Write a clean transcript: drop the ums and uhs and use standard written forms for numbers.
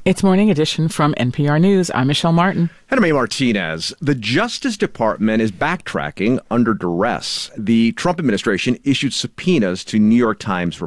It's Morning Edition from NPR News. I'm Michelle Martin. And I'm A. Martinez. The Justice Department is backtracking under duress. The Trump administration issued subpoenas to New York Times